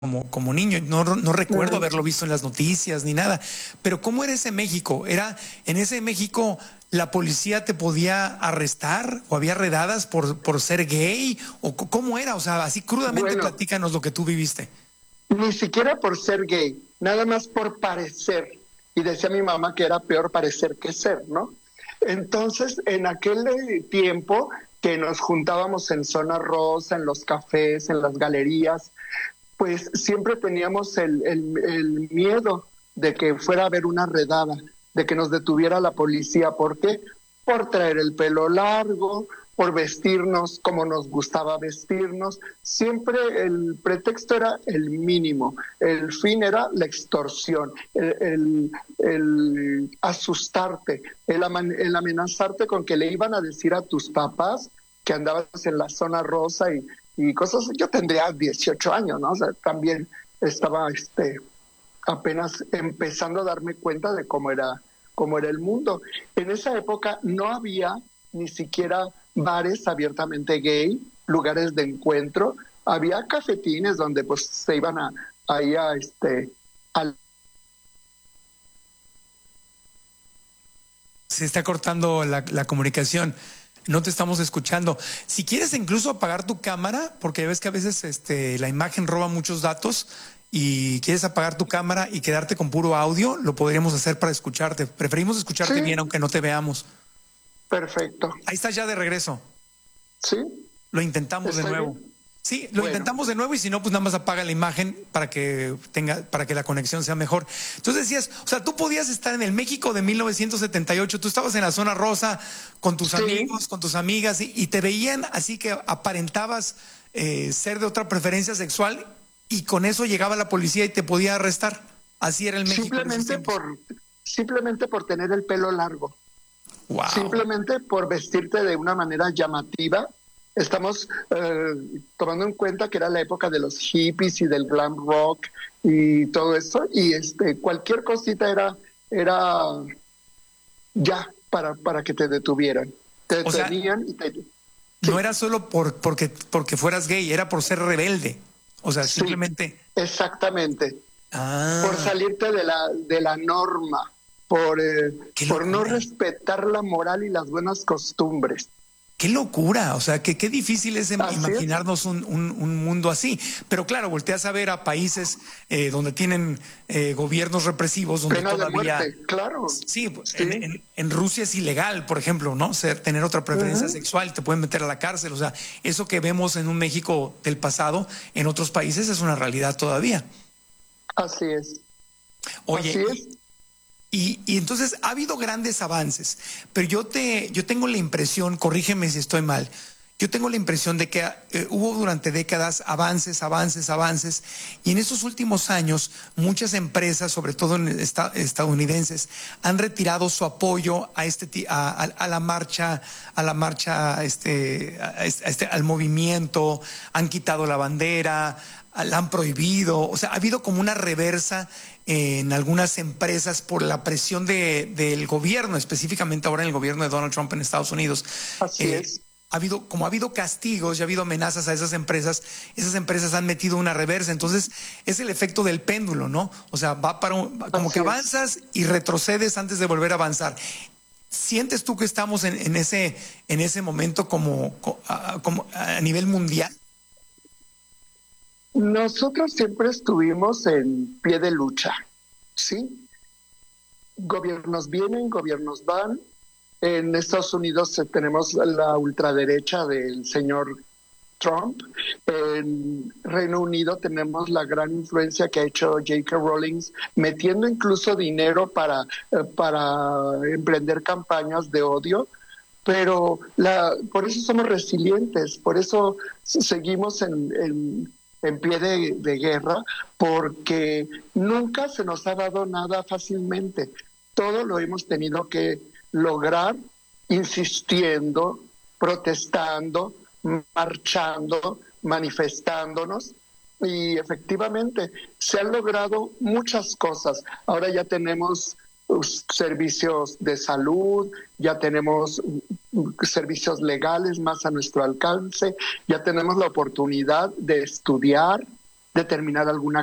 como niño. No recuerdo Mm. haberlo visto en las noticias ni nada. Pero ¿cómo era ese México? En ese México la policía te podía arrestar o había redadas por ser gay? ¿O cómo era? O sea, así crudamente Bueno, platícanos lo que tú viviste. ni siquiera por ser gay, nada más por parecer. Y decía mi mamá que era peor parecer que ser, ¿no? Entonces, en aquel tiempo que nos juntábamos en Zona Rosa, en los cafés, en las galerías, pues siempre teníamos el miedo de que fuera a haber una redada, de que nos detuviera la policía. ¿Por qué? Por traer el pelo largo, por vestirnos como nos gustaba vestirnos. Siempre el pretexto era el mínimo, el fin era la extorsión, el asustarte, el amenazarte con que le iban a decir a tus papás que andabas en la Zona Rosa y cosas. Yo tendría 18 años, ¿no? O sea, también estaba apenas empezando a darme cuenta de cómo era el mundo. En esa época no había ni siquiera bares abiertamente gay, lugares de encuentro. Había cafetines donde pues se iban ahí al... Se está cortando la comunicación. No te estamos escuchando. Si quieres incluso apagar tu cámara, porque ves que a veces la imagen roba muchos datos y quieres apagar tu cámara y quedarte con puro audio, lo podríamos hacer para escucharte. Preferimos escucharte bien Sí, aunque no te veamos. perfecto. Ahí estás ya de regreso. Sí, Lo intentamos de estoy nuevo. bien. Sí, lo Bueno, intentamos de nuevo y si no, pues nada más apaga la imagen para que la conexión sea mejor. Entonces decías, o sea, tú podías estar en el México de 1978, tú estabas en la Zona Rosa con tus sí, amigos, con tus amigas y te veían así que aparentabas ser de otra preferencia sexual y con eso llegaba la policía y te podía arrestar. Así era el México de esos simplemente tiempos. simplemente por tener el pelo largo. Wow. Simplemente por vestirte de una manera llamativa. Estamos tomando en cuenta que era la época de los hippies y del glam rock y todo eso, y cualquier cosita era ya para que te detuvieran. Te O sea, detenían y no sí, era solo porque fueras gay, era por ser rebelde. O sea, sí, simplemente. exactamente. Por Ah, salirte de la norma, qué por no locura. respetar la moral y las buenas costumbres. Qué locura, o sea, que qué difícil es Así es. imaginarnos un mundo así. Pero claro, volteas a ver a países donde tienen gobiernos represivos, donde Pena de todavía, muerte, claro. sí, Sí. en Rusia es ilegal, por ejemplo, ¿no? Tener otra preferencia Ujú. sexual, te pueden meter a la cárcel. O sea, eso que vemos en un México del pasado, en otros países es una realidad todavía. Así es. Así Oye, es. y entonces ha habido grandes avances, pero yo tengo la impresión, corrígeme si estoy mal, yo tengo la impresión de que hubo durante décadas avances, y en estos últimos años muchas empresas, sobre todo estadounidenses, han retirado su apoyo a la marcha, al movimiento, han quitado la bandera, la han prohibido. O sea, ha habido como una reversa en algunas empresas por la presión del gobierno, específicamente ahora en el gobierno de Donald Trump en Estados Unidos. Así Eh, es. como ha habido castigos y ha habido amenazas a esas empresas han metido una reversa. Entonces, es el efecto del péndulo, ¿no? O sea, como que Así es. avanzas y retrocedes antes de volver a avanzar. ¿Sientes tú que estamos en ese momento como a nivel mundial? Nosotros siempre estuvimos en pie de lucha, ¿sí? Gobiernos vienen, gobiernos van. En Estados Unidos tenemos la ultraderecha del señor Trump. En Reino Unido tenemos la gran influencia que ha hecho J.K. Rowling, metiendo incluso dinero para emprender campañas de odio. Pero por eso somos resilientes, por eso seguimos en pie de guerra, porque nunca se nos ha dado nada fácilmente. Todo lo hemos tenido que lograr insistiendo, protestando, marchando, manifestándonos. Y efectivamente se han logrado muchas cosas. Ahora ya tenemos servicios de salud, ya tenemos servicios legales más a nuestro alcance, ya tenemos la oportunidad de estudiar, determinar alguna